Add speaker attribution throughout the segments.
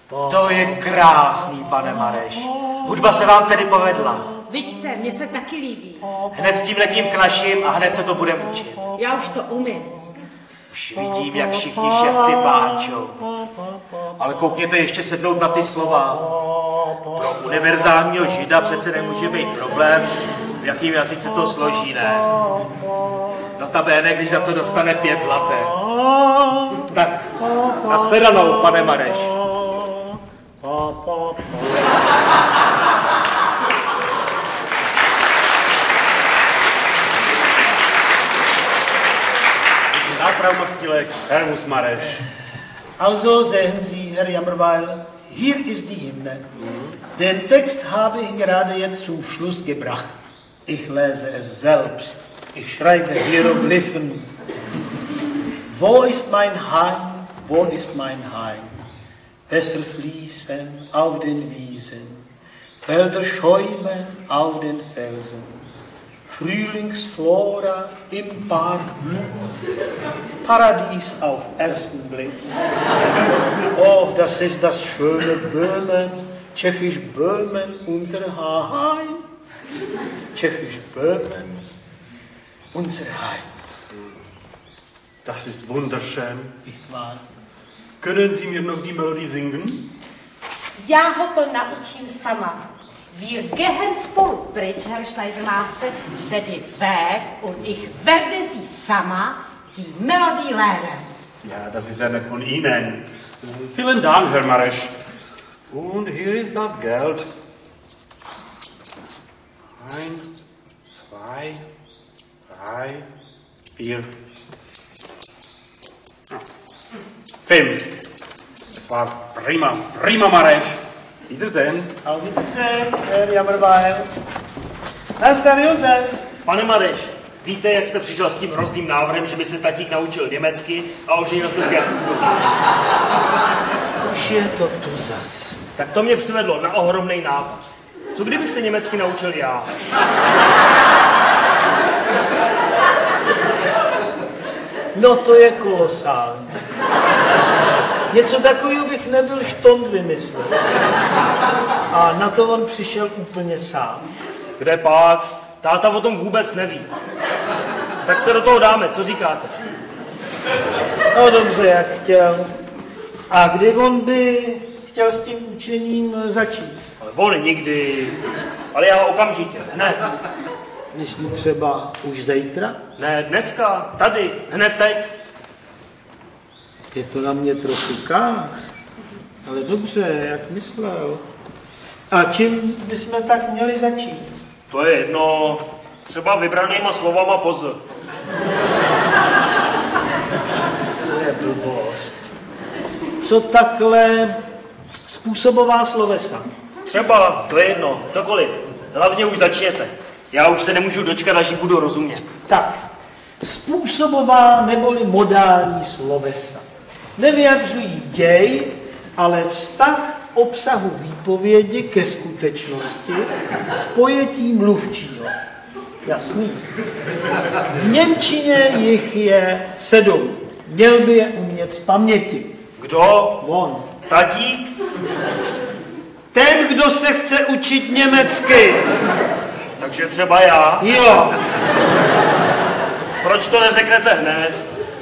Speaker 1: To je krásný, pane Mareš. Hudba se vám tedy povedla.
Speaker 2: Vidíte, mně se taky líbí.
Speaker 1: Hned s tím letím k našim a hned se to budeme učit.
Speaker 2: Já už to umím.
Speaker 1: Už vidím, jak všichni ševci pláčou. Ale koukněte ještě sednout na ty slova. Pro univerzálního žida přece nemůže být problém, v jakým jazyce to složí, ne? Notabene, když za to dostane 5 zlaté. Tak, nashledanou, pane Mareš.
Speaker 3: Frau Mastilek, Servus Mareš.
Speaker 4: Also sehen Sie, Herr Jammerweil, hier ist die Hymne. Den Text habe ich gerade jetzt zum Schluss gebracht. Ich lese es selbst. Ich schreibe Hieroglyphen. Wo ist mein Heim? Wo ist mein Heim? Wässer fließen auf den Wiesen, Felder schäumen auf den Felsen. Frühlingsflora im Park, Paradies auf ersten Blick. Oh, das ist das schöne Böhmen, tschechisch Böhmen, unser Heim. Tschechisch Böhmen, unser Heim.
Speaker 3: Das ist wunderschön.
Speaker 4: Nicht wahr?
Speaker 3: Können Sie mir noch die Melodie singen?
Speaker 2: Já ho to naučím sama. Wir gehen spolupryč, Herr Schneidermaster, tedy weg und ich werde Sie sama die Melodie lernen.
Speaker 3: Ja, das ist ja nett von Ihnen. Vielen Dank, Herr Mareš. Und hier ist das Geld. 1, 2, 3, 4, 5. Das war prima, Mareš. Wiedersehen.
Speaker 4: Auf Wiedersehen, Herr Jammerweil. Nazdar, Josef.
Speaker 5: Pane Mareš, víte, jak jste přišel s tím hrozným návrhem, že by se tatík naučil německy a oženil se s Gertrudou?
Speaker 4: Už je to tu zas.
Speaker 5: Tak to mě přivedlo na ohromný nápad. Co kdybych se německy naučil já?
Speaker 4: No to je kolosální. Něco takového bych nebyl štond vymyslel. A na to on přišel úplně sám.
Speaker 5: Kde pak? Táta o tom vůbec neví. Tak se do toho dáme, co říkáte?
Speaker 4: No dobře, jak chtěl. A kdy on by chtěl s tím učením začít?
Speaker 5: Ale on nikdy. Ale já okamžitě, hned.
Speaker 4: Myslí třeba už zítra?
Speaker 5: Ne, dneska, tady, hned teď.
Speaker 4: Je to na mě trochu kách, ale dobře, jak myslel. A čím bychom tak měli začít?
Speaker 5: To je jedno, třeba vybranýma slovama pozor.
Speaker 4: To je blbost. Co takhle způsobová slovesa?
Speaker 5: Třeba, to je jedno, cokoliv. Hlavně už začněte. Já už se nemůžu dočkat, až ji budu rozumět.
Speaker 4: Tak, způsobová neboli modální slovesa. Nevyjadřují děj, ale vztah obsahu výpovědi ke skutečnosti v pojetí mluvčího. Jasný. V němčině jich je 7. Měl by je umět z paměti.
Speaker 5: Kdo?
Speaker 4: On.
Speaker 5: Tatík?
Speaker 4: Ten, kdo se chce učit německy.
Speaker 5: Takže třeba já?
Speaker 4: Jo.
Speaker 5: Proč to neřeknete hned?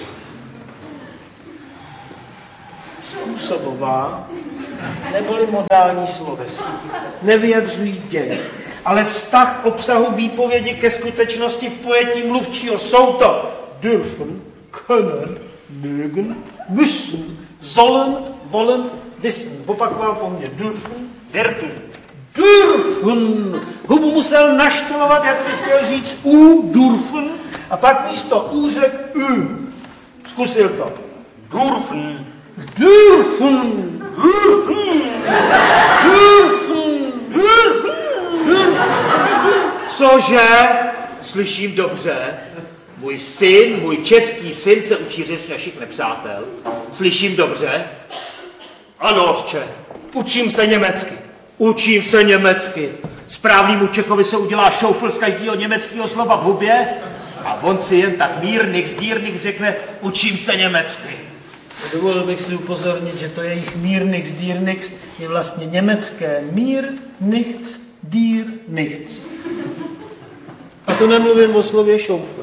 Speaker 4: Způsobová neboli modální slovesa nevyjadřují děj, ale vztah obsahu výpovědi ke skutečnosti v pojetí mluvčího. Jsou to dürfen, können, mögen, müssen, sollen, wollen, wissen. Opakoval po mně. Dürfen.
Speaker 5: Dürfen.
Speaker 4: Dürfen. Hubu musel naštelovat, jak bych chtěl říct dürfen, a pak místo řekl Zkusil to.
Speaker 5: Dürfen.
Speaker 4: Dürfen. Dürfen. Dürfen. Dürfen.
Speaker 1: Cože? Slyším dobře. Můj syn, můj český syn se učí řeč našich nepřátel. Slyším dobře? Ano, otče. Učím se německy. Učím se německy. Správnému Čechovi se udělá šoufl z každého německého slova v hubě a on si jen tak mírnych, zdírných řekne učím se německy.
Speaker 4: Dovolil bych si upozornit, že to jejich Mir nix, dir nix je vlastně německé Mir nichts, dir nichts. A to nemluvím o slově šoufl.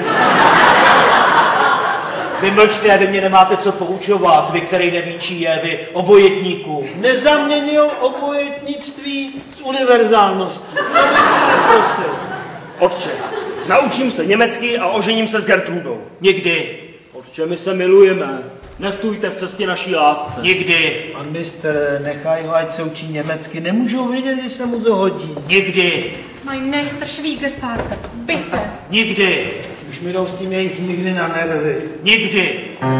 Speaker 1: Vy mlčte, vy mě nemáte co poučovat, vy, který neví, čí je, vy obojetníků.
Speaker 4: Nezaměňují obojetnictví s univerzálností. To bych si neprosil.
Speaker 5: Otče, naučím se německy a ožením se s Gertrudou.
Speaker 1: Nikdy.
Speaker 5: Otče, my se milujeme. Nestůjte v cestě naší lásce.
Speaker 1: Nikdy.
Speaker 4: Pan mistr, nechaj ho, ať se učí německy. Nemůžou vidět, když se mu to hodí.
Speaker 1: Nikdy.
Speaker 6: Mein nächster Schwiegervater, bitte.
Speaker 1: Nikdy.
Speaker 4: Už mi jdou s tím jejich nikdy na nervy.
Speaker 1: Nikdy.